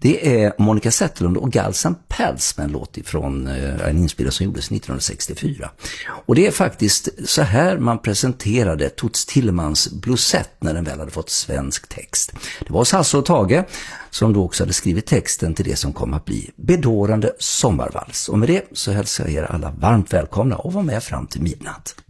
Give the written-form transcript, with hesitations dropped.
Det är Monica Zetterlund och Guls N' Pals med en låt ifrån en inspelning som gjordes 1964. Och det är faktiskt så här man presenterade Toots Thielemans Bluesette när den väl hade fått svensk text. Det var Hasse och Tage som då också hade skrivit texten till det som kom att bli Bedårande sommarvals. Och med det så hälsar jag er alla varmt välkomna och var med fram till midnatt.